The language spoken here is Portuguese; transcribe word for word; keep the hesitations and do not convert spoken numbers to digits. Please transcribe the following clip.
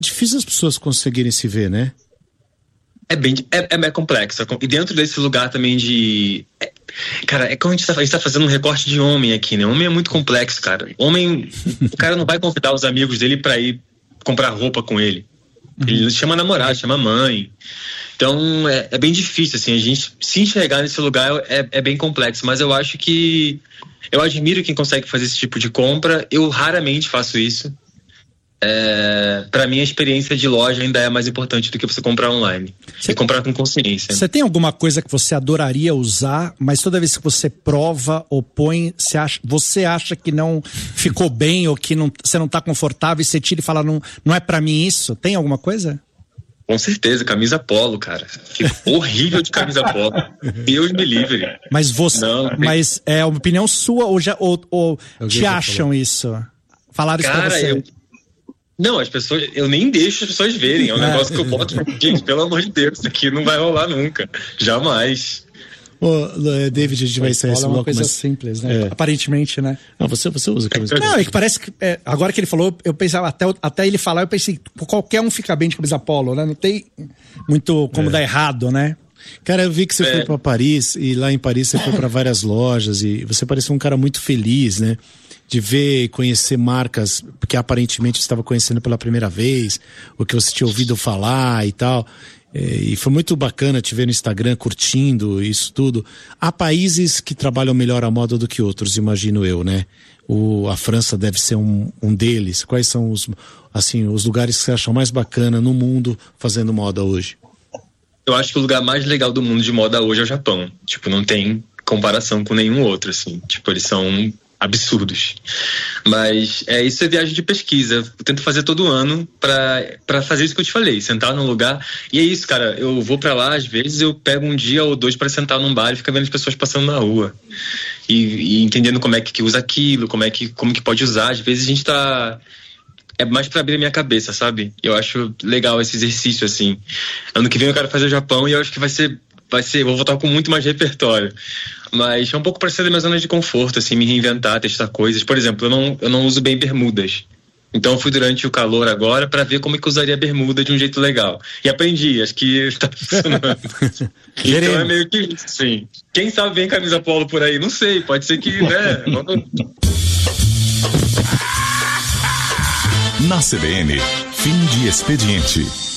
difícil as pessoas conseguirem se ver, né? É bem, é, é bem complexo. E dentro desse lugar também de... É, cara, é como a gente, tá, a gente tá fazendo um recorte de homem aqui, né? Homem é muito complexo, cara. Homem, o cara não vai convidar os amigos dele pra ir comprar roupa com ele. Ele chama namorado, chama mãe. Então, é, é bem difícil, assim, a gente se enxergar nesse lugar é, é bem complexo. Mas eu acho que... Eu admiro quem consegue fazer esse tipo de compra. Eu raramente faço isso. É, para mim a experiência de loja ainda é mais importante do que você comprar online. Cê, e comprar com consciência. Você tem alguma coisa que você adoraria usar, mas toda vez que você prova ou põe, você acha, você acha que não ficou bem ou que não, você não tá confortável e você tira e fala, não, não é pra mim isso? Tem alguma coisa? Com certeza, camisa polo, cara. Fico horrível de camisa polo. Deus me livre. Mas você, não, mas é uma opinião sua ou, já, ou, ou te acham falou. Isso? Falaram cara, isso pra você? Eu... Não, as pessoas, eu nem deixo as pessoas verem. É um é. negócio que eu boto. Gente, pelo amor de Deus, isso aqui não vai rolar nunca. Jamais. Ô, David, a gente vai encerrar esse bloco. É uma coisa mas... simples, né? É. Aparentemente, né? Não, você, você usa camisa polo. Não, é que parece que. É, agora que ele falou, eu pensava, até, até ele falar, eu pensei, qualquer um fica bem de camisa polo, né? Não tem muito como é. dar errado, né? Cara, eu vi que você é. foi pra Paris e lá em Paris você foi pra várias lojas e você parecia um cara muito feliz, né? De ver e conhecer marcas que aparentemente você estava conhecendo pela primeira vez, o que você tinha ouvido falar e tal. E foi muito bacana te ver no Instagram curtindo isso tudo. Há países que trabalham melhor a moda do que outros, imagino eu, né? O, a França deve ser um, um deles. Quais são os, assim, os lugares que você acha mais bacana no mundo fazendo moda hoje? Eu acho que o lugar mais legal do mundo de moda hoje é o Japão. Tipo, não tem comparação com nenhum outro, assim. Tipo, eles são absurdos. Mas é isso, é viagem de pesquisa. Eu tento fazer todo ano pra, pra fazer isso que eu te falei, sentar num lugar. E é isso, cara, eu vou pra lá, às vezes eu pego um dia ou dois pra sentar num bar e ficar vendo as pessoas passando na rua. E, e entendendo como é que, que usa aquilo, como é que, como que pode usar. Às vezes a gente tá... É mais pra abrir a minha cabeça, sabe? Eu acho legal esse exercício, assim. Ano que vem eu quero fazer o Japão e eu acho que vai ser... Vai ser, vou voltar com muito mais repertório. Mas é um pouco para sair da minha zona de conforto, assim, me reinventar, testar coisas. Por exemplo, eu não, eu não uso bem bermudas. Então eu fui durante o calor agora para ver como é que eu usaria bermuda de um jeito legal. E aprendi, acho que está funcionando. Então é meio que isso, sim. Quem sabe vem camisa polo por aí? Não sei, pode ser que, né? Na C B N, fim de expediente.